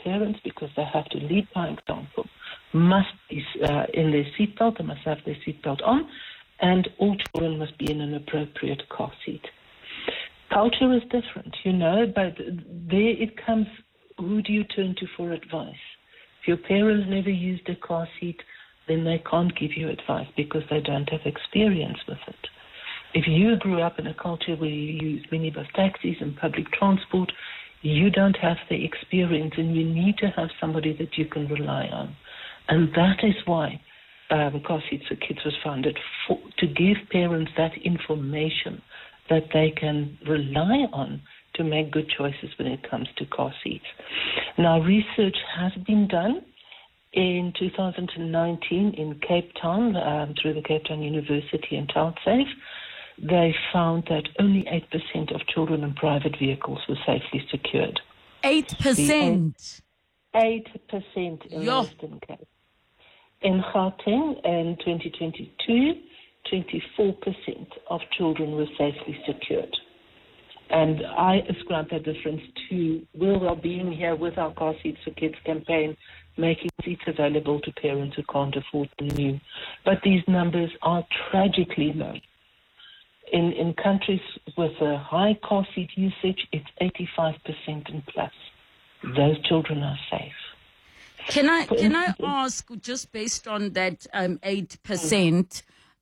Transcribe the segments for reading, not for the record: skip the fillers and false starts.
parents, because they have to lead by example, must be in their seatbelt. They must have their seatbelt on, and all children must be in an appropriate car seat. Culture is different, but there it comes, who do you turn to for advice? If your parents never used a car seat, then they can't give you advice because they don't have experience with it. If you grew up in a culture where you use minibus taxis and public transport, you don't have the experience, and you need to have somebody that you can rely on. And that is why Car Seats for Kids was founded, to give parents that information that they can rely on to make good choices when it comes to car seats. Now, research has been done in 2019 in Cape Town through the Cape Town University and ChildSafe. They found that only 8% of children in private vehicles were safely secured. 8%? 8% in the Western Cape. In Gauteng in 2022, 24% of children were safely secured. And I ascribe that difference to Will being here with our Car Seats for Kids campaign, making seats available to parents who can't afford them new. But these numbers are tragically low. In countries with a high car seat usage, it's 85% and plus. Those children are safe. Can I ask, just based on that 8%,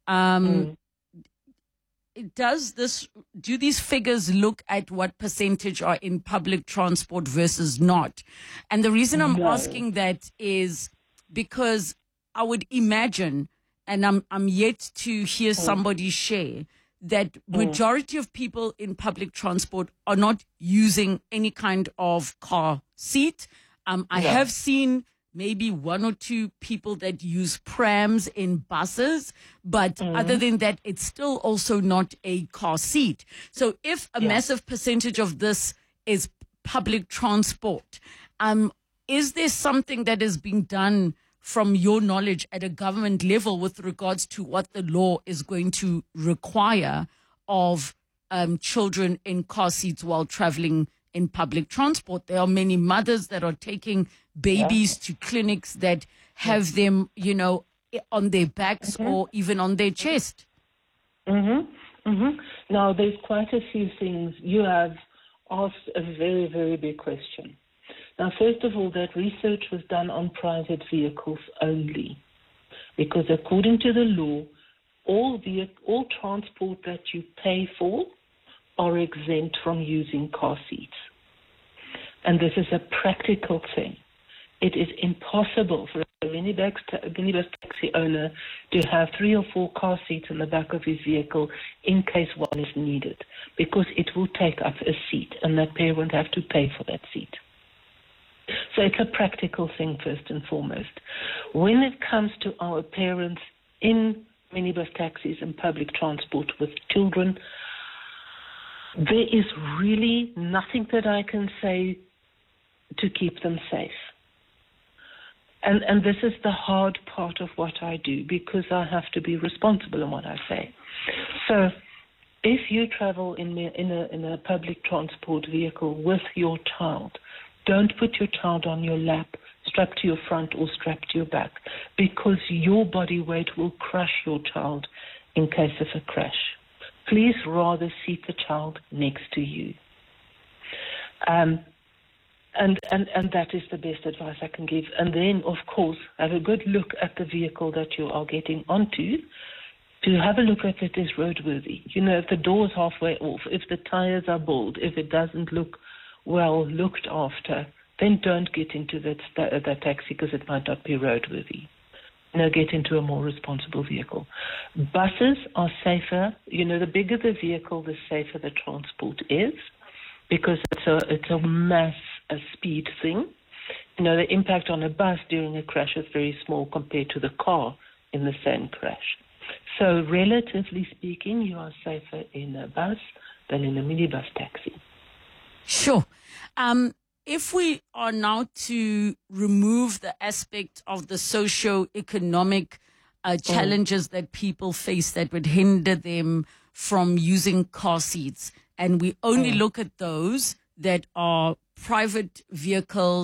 do these figures look at what percentage are in public transport versus not? And the reason I'm asking that is because I would imagine, and I'm yet to hear somebody share, that majority of people in public transport are not using any kind of car seat. I have seen maybe one or two people that use prams in buses, but other than that, it's still also not a car seat. So if a massive percentage of this is public transport, is there something that is being done from your knowledge at a government level with regards to what the law is going to require of children in car seats while traveling in public transport? There are many mothers that are taking babies to clinics that have them, on their backs or even on their chest. Now, there's quite a few things. You have asked a very, very big question. Now, first of all, that research was done on private vehicles only, because according to the law, all transport that you pay for are exempt from using car seats. And this is a practical thing. It is impossible for a minibus taxi owner to have 3 or 4 car seats in the back of his vehicle in case one is needed, because it will take up a seat, and that parent have to pay for that seat. So it's a practical thing first and foremost. When it comes to our parents in minibus taxis and public transport with children, there is really nothing that I can say to keep them safe. And this is the hard part of what I do, because I have to be responsible in what I say. So if you travel in a public transport vehicle with your child, don't put your child on your lap, strapped to your front or strapped to your back, because your body weight will crush your child in case of a crash. Please rather seat the child next to you. And that is the best advice I can give. And then, of course, have a good look at the vehicle that you are getting onto, to have a look at if it is roadworthy. If the door is halfway off, if the tires are bald, if it doesn't look well looked after, then don't get into that taxi, because it might not be roadworthy. Get into a more responsible vehicle. Buses are safer. The bigger the vehicle, the safer the transport is, because it's a mass speed thing. The impact on a bus during a crash is very small compared to the car in the same crash. So relatively speaking, you are safer in a bus than in a minibus taxi. Sure. If we are now to remove the aspect of the socio-economic challenges that people face that would hinder them from using car seats, and we only look at those that are private vehicles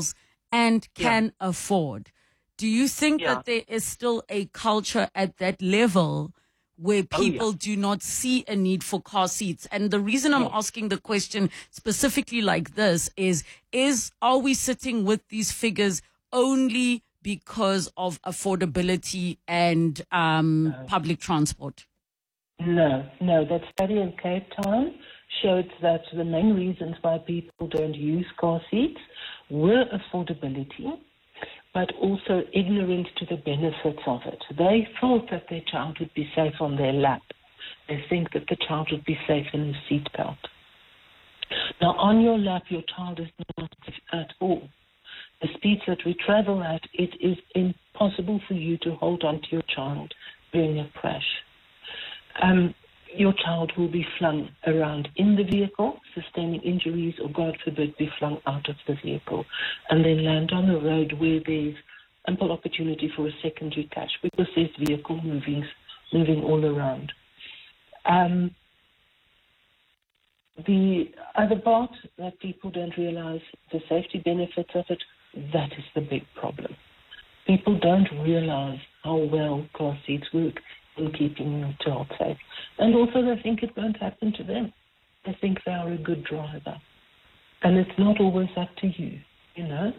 and can afford. Do you think Yeah. that there is still a culture at that level where people do not see a need for car seats? And the reason I'm asking the question specifically like this is are we sitting with these figures only because of affordability and public transport? No. That study in Cape Town showed that the main reasons why people don't use car seats were affordability, but also ignorance to the benefits of it. They thought that their child would be safe on their lap. They think that the child would be safe in a seatbelt. Now, on your lap, your child is not safe at all. The speeds that we travel at, it is impossible for you to hold on to your child during a crash. Your child will be flung around in the vehicle, sustaining injuries, or God forbid, be flung out of the vehicle, and then land on a road where there's ample opportunity for a secondary crash because there's vehicle moving all around. The other part that people don't realize, the safety benefits of it, that is the big problem. People don't realize how well car seats work in keeping your child safe. And also they think it won't happen to them. They think they are a good driver. And it's not always up to you, you know?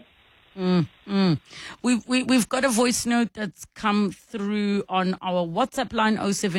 We've got a voice note that's come through on our WhatsApp line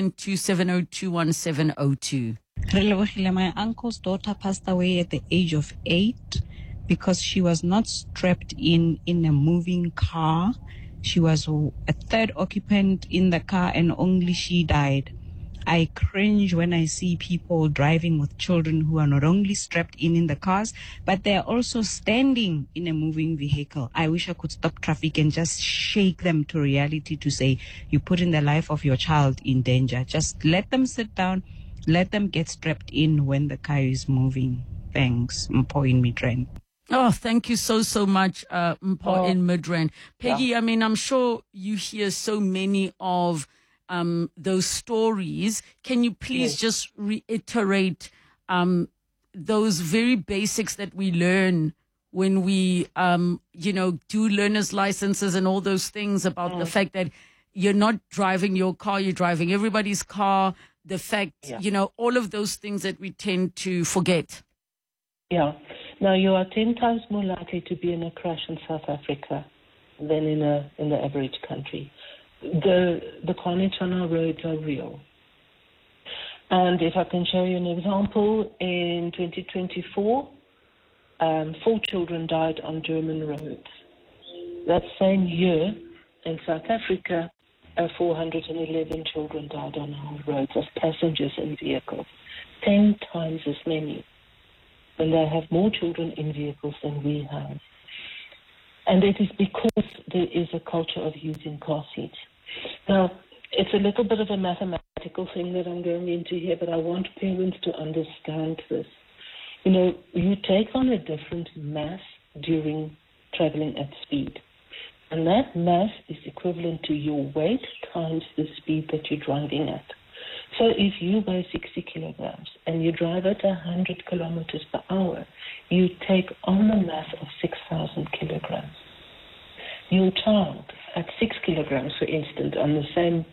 0727021702. My uncle's daughter passed away at the age of 8 because she was not strapped in a moving car. She was a third occupant in the car and only she died. I cringe when I see people driving with children who are not only strapped in the cars, but they are also standing in a moving vehicle. I wish I could stop traffic and just shake them to reality to say, you put in the life of your child in danger. Just let them sit down, let them get strapped in when the car is moving. Thanks, Mpho in Midrand. Oh, thank you so much, Mpho in Midrand. Peggy, I mean, I'm sure you hear so many of those stories. Can you please just reiterate those very basics that we learn when we, do learner's licenses and all those things about the fact that you're not driving your car, you're driving everybody's car, the fact, all of those things that we tend to forget. Yeah. Now, you are 10 times more likely to be in a crash in South Africa than in the average country. The carnage on our roads are real. And if I can show you an example, in 2024, 4 children died on German roads. That same year, in South Africa, 411 children died on our roads as passengers in vehicles. 10 times as many. And they have more children in vehicles than we have. And it is because there is a culture of using car seats. Now, it's a little bit of a mathematical thing that I'm going into here, but I want parents to understand this. You know, you take on a different mass during traveling at speed. And that mass is equivalent to your weight times the speed that you're driving at. So if you weigh 60 kilograms and you drive at 100 kilometers per hour, you take on a mass of 6,000 kilograms. Your child at 6 kilograms, for instance, on the same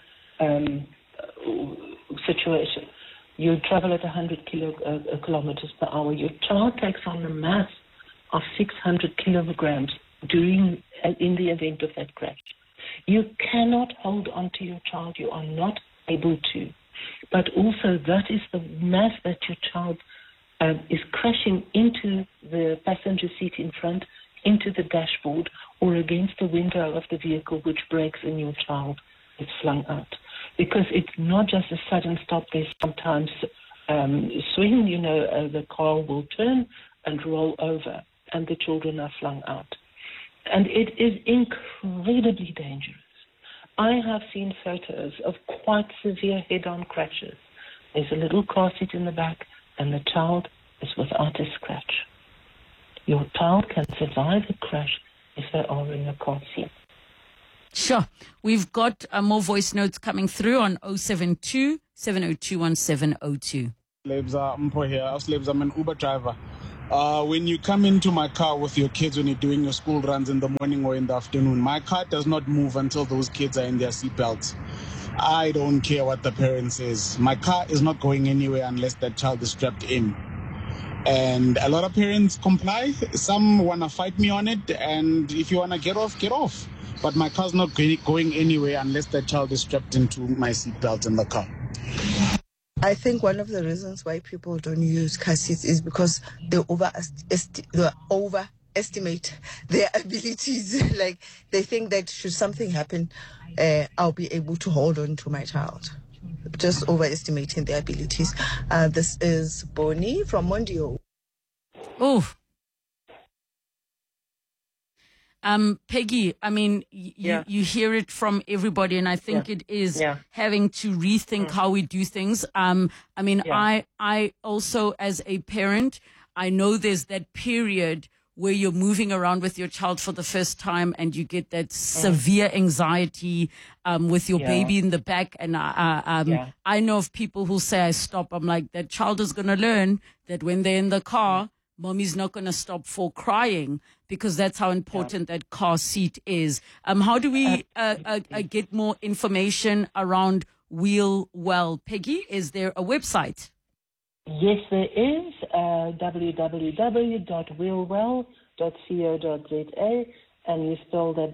situation, you travel at 100 kilometers per hour, your child takes on a mass of 600 kilograms in the event of that crash. You cannot hold on to your child. You are not able to. But also that is the mass that your child is crashing into the passenger seat in front, into the dashboard, or against the window of the vehicle, which breaks and your child is flung out. Because it's not just a sudden stop. There's sometimes swing, the car will turn and roll over, and the children are flung out. And it is incredibly dangerous. I have seen photos of quite severe head-on crashes. There's a little car seat in the back, and the child is without a scratch. Your child can survive a crash if they are in a car seat. Sure. We've got more voice notes coming through on 072 702 1702. Mpho here. I'm an Uber driver. When you come into my car with your kids when you're doing your school runs in the morning or in the afternoon, my car does not move until those kids are in their seatbelts. I don't care what the parent says. My car is not going anywhere unless that child is strapped in. And a lot of parents comply. Some want to fight me on it. And if you want to get off, get off. But my car's not going anywhere unless that child is strapped into my seatbelt in the car. I think one of the reasons why people don't use car seats is because they overestimate their abilities. Like, they think that should something happen, I'll be able to hold on to my child. Just overestimating their abilities. This is Bonnie from Mondio. Oh. Peggy, I mean, you hear it from everybody, and I think it is having to rethink how we do things. I mean, I also, as a parent, I know there's that period where you're moving around with your child for the first time and you get that severe anxiety with your baby in the back. And I know of people who say, I stop. I'm like, that child is going to learn that when they're in the car, mommy's not going to stop for crying, because that's how important that car seat is. How do we get more information around Wheel Well? Peggy, is there a website? Yes, there is. www.wheelwell.co.za, and you spell that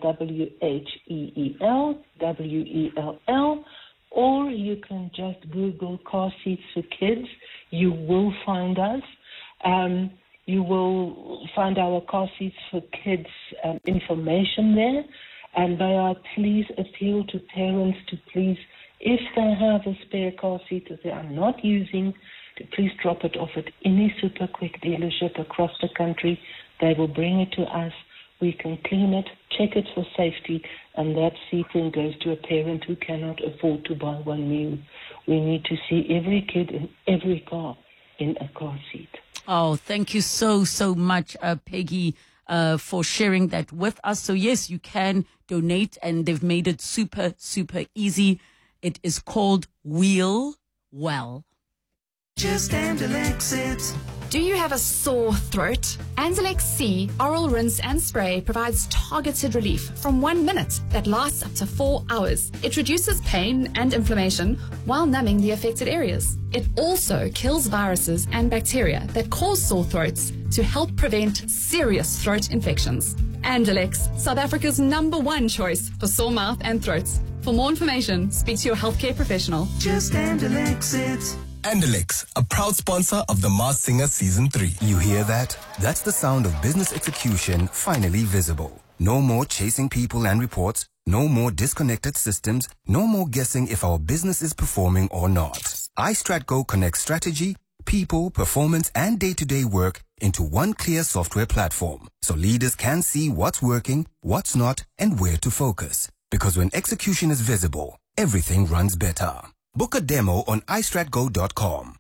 WHEEL, or you can just Google car seats for kids. You will find us. You will find our car seats for kids information there. And may I please appeal to parents to please, if they have a spare car seat that they are not using, to please drop it off at any Super Quick dealership across the country. They will bring it to us. We can clean it, check it for safety, and that seating goes to a parent who cannot afford to buy one new. We need to see every kid in every car in a car seat. Oh, thank you so much, Peggy, for sharing that with us. So, yes, you can donate, and they've made it super easy. It is called Wheel Well. Just Andilex it. Do you have a sore throat? Andilex C Oral Rinse and Spray provides targeted relief from 1 minute that lasts up to 4 hours. It reduces pain and inflammation while numbing the affected areas. It also kills viruses and bacteria that cause sore throats to help prevent serious throat infections. Andilex, South Africa's #1 choice for sore mouth and throats. For more information, speak to your healthcare professional. Just Andilex it. Andilex, a proud sponsor of The Masked Singer Season 3. You hear that? That's the sound of business execution finally visible. No more chasing people and reports. No more disconnected systems. No more guessing if our business is performing or not. iStratGo connects strategy, people, performance, and day-to-day work into one clear software platform, so leaders can see what's working, what's not, and where to focus. Because when execution is visible, everything runs better. Book a demo on istratgo.com.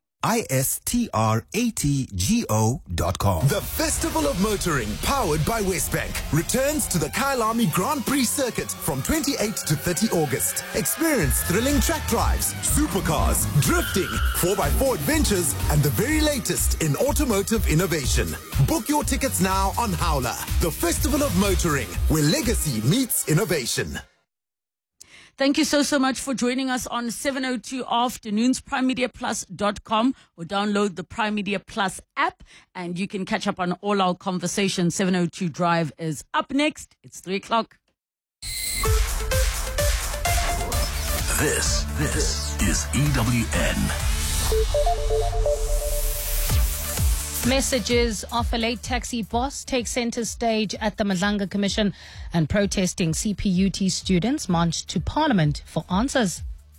ISTRATGO.com. The Festival of Motoring, powered by Westbank, returns to the Kyalami Grand Prix circuit from 28 to 30 August. Experience thrilling track drives, supercars, drifting, 4x4 adventures, and the very latest in automotive innovation. Book your tickets now on Howler. The Festival of Motoring, where legacy meets innovation. Thank you so much for joining us on 702 Afternoons, primemediaplus.com, or download the Prime Media Plus app, and you can catch up on all our conversations. 702 Drive is up next. It's 3 o'clock. This is EWN. Messages of a late taxi boss take center stage at the Madlanga Commission, and protesting CPUT students marched to Parliament for answers.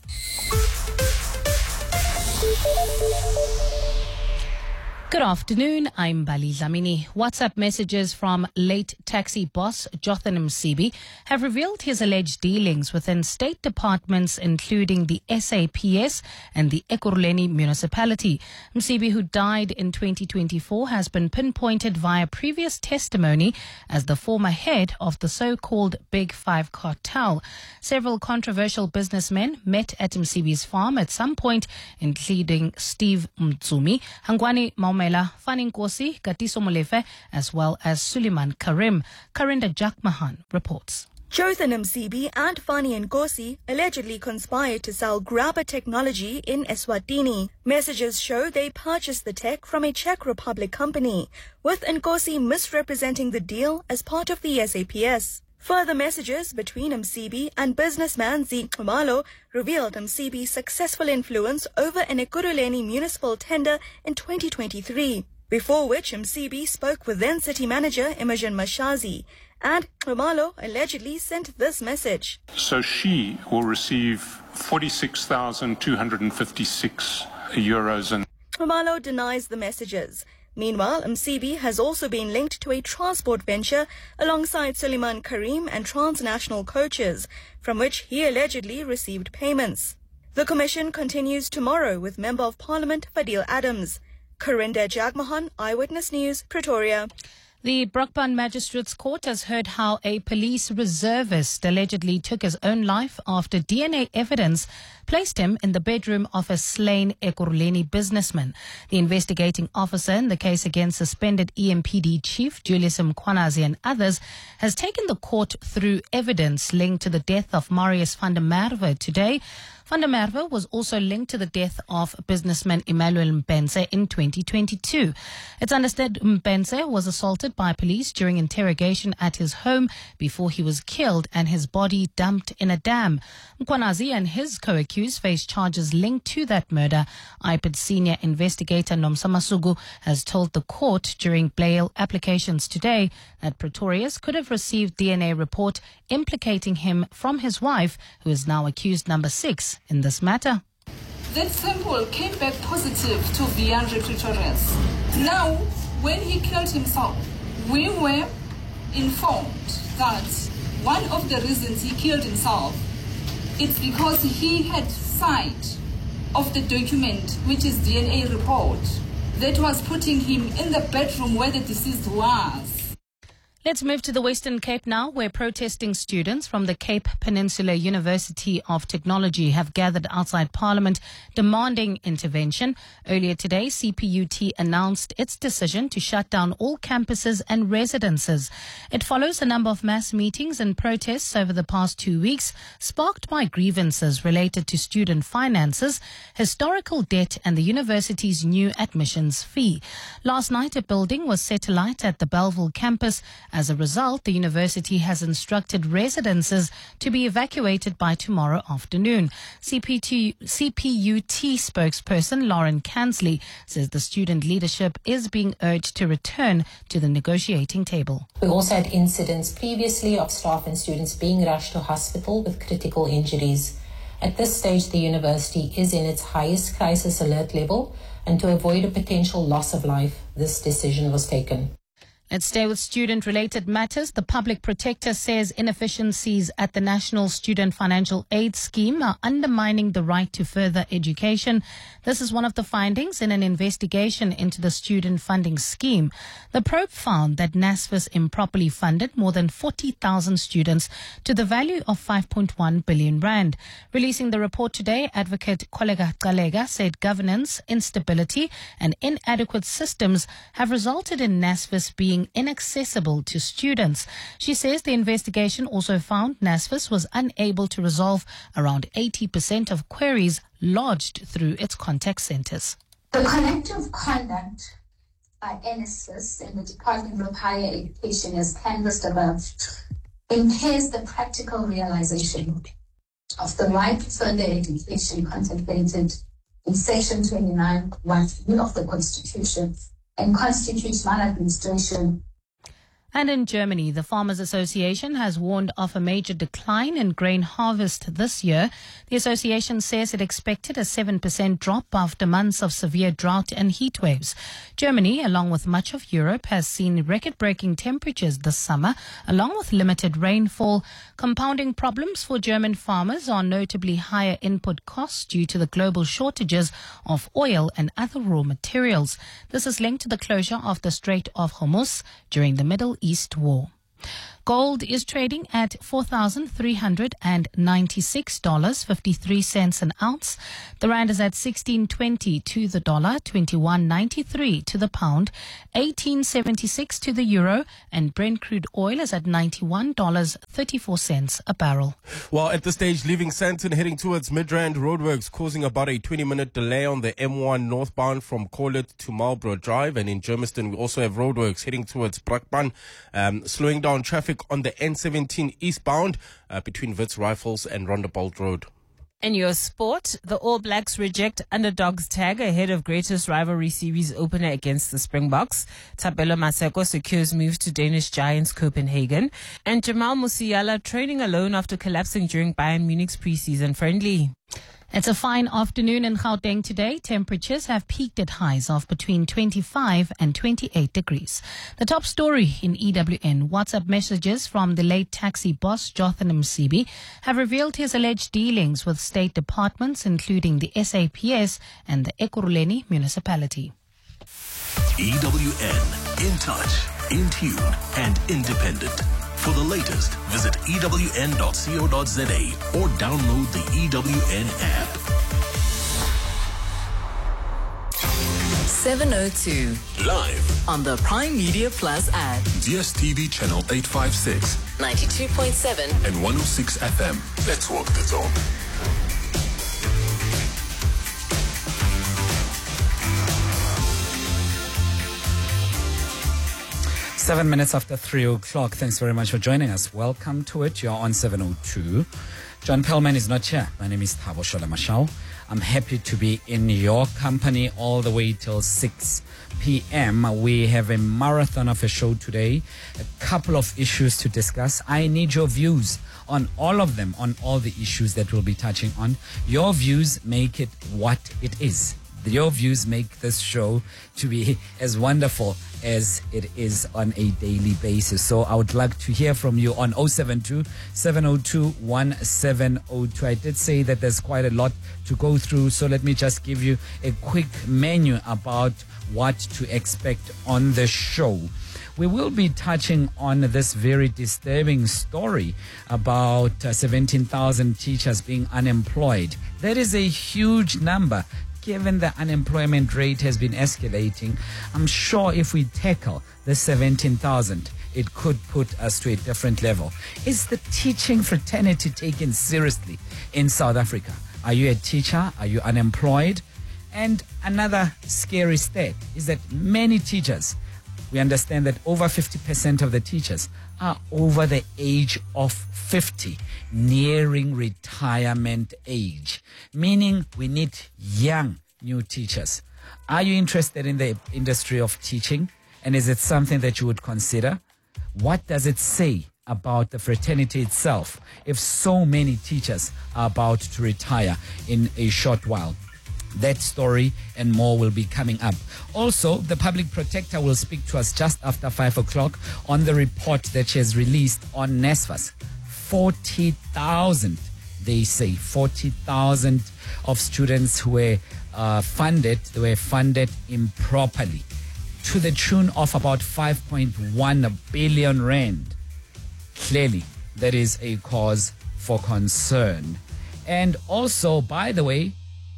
Good afternoon, I'm Bali Dlamini. WhatsApp messages from late taxi boss Jotham Msibi have revealed his alleged dealings within state departments, including the SAPS and the Ekurhuleni municipality. Msibi, who died in 2024, has been pinpointed via previous testimony as the former head of the so-called Big Five cartel. Several controversial businessmen met at Msibi's farm at some point, including Steve Mtsumi, Hangwani Maumela, Fani Nkosi, Katiso Molefe, as well as Suleiman Karim. Karinda Jakmahan reports. Jotham Msibi and Fani Nkosi allegedly conspired to sell grabber technology in Eswatini. Messages show they purchased the tech from a Czech Republic company, with Nkosi misrepresenting the deal as part of the SAPS. Further messages between Msibi and businessman Z. Khumalo revealed Msibi's successful influence over an Ekurhuleni municipal tender in 2023, before which Msibi spoke with then city manager Imogen Mashazi, and Khumalo allegedly sent this message. So she will receive 46,256 euros. And Khumalo denies the messages. Meanwhile, Msibi has also been linked to a transport venture alongside Suleiman Karim and transnational coaches, from which he allegedly received payments. The commission continues tomorrow with Member of Parliament Fadil Adams. Karinda Jagmohan, Eyewitness News, Pretoria. The Brakpan Magistrates Court has heard how a police reservist allegedly took his own life after DNA evidence placed him in the bedroom of a slain Ekurhuleni businessman. The investigating officer in the case against suspended EMPD chief Julius Mkhwanazi and others has taken the court through evidence linked to the death of Marius van der Merwe today. Van der Merwe was also linked to the death of businessman Emmanuel Mpenze in 2022. It's understood Mpenze was assaulted by police during interrogation at his home before he was killed and his body dumped in a dam. Mkhwanazi and his co-accused face charges linked to that murder. IPID senior investigator Nomsa Masugu has told the court during bail applications today that Pretorius could have received DNA report implicating him from his wife, who is now accused number 6 in this matter. That sample came back positive to Viandre Pretorius. Now, when he killed himself, we were informed that one of the reasons he killed himself is because he had sight of the document, which is DNA report, that was putting him in the bedroom where the deceased was. Let's move to the Western Cape now, where protesting students from the Cape Peninsula University of Technology have gathered outside Parliament demanding intervention. Earlier today, CPUT announced its decision to shut down all campuses and residences. It follows a number of mass meetings and protests over the past 2 weeks, sparked by grievances related to student finances, historical debt and the university's new admissions fee. Last night, a building was set alight at the Belleville campus. As a result, the university has instructed residences to be evacuated by tomorrow afternoon. CPUT spokesperson Lauren Kansley says the student leadership is being urged to return to the negotiating table. We also had incidents previously of staff and students being rushed to hospital with critical injuries. At this stage, the university is in its highest crisis alert level, and to avoid a potential loss of life, this decision was taken. Let's stay with student-related matters. The public protector says inefficiencies at the National Student Financial Aid Scheme are undermining the right to further education. This is one of the findings in an investigation into the student funding scheme. The probe found that NSFAS improperly funded more than 40,000 students to the value of 5.1 billion rand. Releasing the report today, Advocate Kollega Kalega said governance, instability and inadequate systems have resulted in NSFAS being inaccessible to students. She says the investigation also found NSFAS was unable to resolve around 80% of queries lodged through its contact centres. The collective conduct by NSFAS and the Department of Higher Education, as canvassed above, impairs the practical realization of the right to further education contemplated in Section 29(1) of the Constitution and constitutes maladministration. And in Germany, the Farmers Association has warned of a major decline in grain harvest this year. The association says it expected a 7% drop after months of severe drought and heat waves. Germany, along with much of Europe, has seen record-breaking temperatures this summer, along with limited rainfall. Compounding problems for German farmers are notably higher input costs due to the global shortages of oil and other raw materials. This is linked to the closure of the Strait of Hormuz during the Middle East War. Gold is trading at $4,396.53 an ounce. The rand is at 16.20 to the dollar, 21.93 to the pound, 18.76 to the euro, and Brent crude oil is at $91.34 a barrel. Well, at this stage, leaving Sandton heading towards Midrand roadworks, causing about a 20-minute delay on the M1 northbound from Colet to Marlborough Drive. And in Germiston, we also have roadworks heading towards Brakpan, slowing down traffic on the N17 eastbound between Wits Rifles and Rondebolt Road. In your sport, the All Blacks reject underdogs tag ahead of greatest rivalry series opener against the Springboks. Thapelo Maseko secures move to Danish giants Copenhagen. And Jamal Musiala training alone after collapsing during Bayern Munich's pre-season friendly. It's a fine afternoon in Gauteng today. Temperatures have peaked at highs of between 25 and 28 degrees. The top story in EWN, WhatsApp messages from the late taxi boss Jotham Msibi have revealed his alleged dealings with state departments, including the SAPS and the Ekurhuleni municipality. EWN, in touch, in tune, and independent. For the latest, visit ewn.co.za or download the EWN app. 7:02 Live on the Prime Media Plus app. DSTV channel 856, 92.7 and 106 FM. Let's walk the talk. Seven minutes after 3 o'clock. Thanks very much for joining us. Welcome to it. You're on 702. John Pellman is not here. My name is Thabo Shola Mashao. I'm happy to be in your company all the way till 6 p.m. We have a marathon of a show today. A couple of issues to discuss. I need your views on all of them, on all the issues that we'll be touching on. Your views make it what it is. Your views make this show to be as wonderful as it is on a daily basis. So I would like to hear from you on 072-702-1702. I did say that there's quite a lot to go through, so let me just give you a quick menu about what to expect on the show. We will be touching on this very disturbing story about 17,000 teachers being unemployed. That is a huge number. Given the unemployment rate has been escalating, I'm sure if we tackle the 17,000, it could put us to a different level. Is the teaching fraternity taken seriously in South Africa? Are you a teacher? Are you unemployed? And another scary stat is that many teachers, we understand that over 50% of the teachers are over the age of 50, nearing retirement age, meaning we need young new teachers. Are you interested in the industry of teaching? And is it something that you would consider? What does it say about the fraternity itself if so many teachers are about to retire in a short while? That story and more will be coming up. Also, the public protector will speak to us just after 5 o'clock on the report that she has released on NSFAS. 40,000, they say, 40,000 of students who were funded improperly to the tune of about 5.1 billion rand. Clearly, that is a cause for concern. And also, by the way,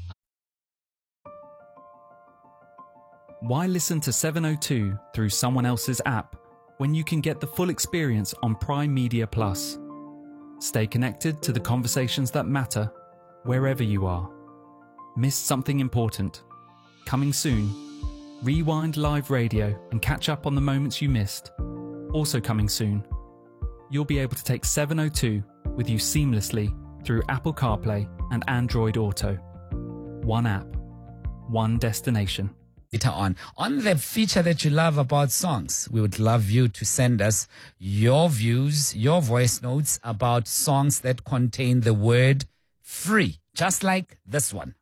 why listen to 702 through someone else's app when you can get the full experience on Prime Media Plus? Stay connected to the conversations that matter wherever you are. Missed something important? Coming soon. Rewind live radio and catch up on the moments you missed. Also coming soon. You'll be able to take 702 with you seamlessly through Apple CarPlay and Android Auto. One app, one destination. Later on the feature that you love about songs, we would love you to send us your views, your voice notes about songs that contain the word free, just like this one.